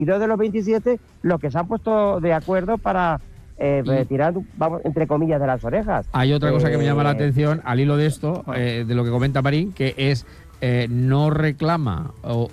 22 de los 27 los que se han puesto de acuerdo para retirar, vamos, entre comillas, de las orejas. Hay otra cosa que me llama la atención al hilo de esto, de lo que comenta Marín, que es no reclama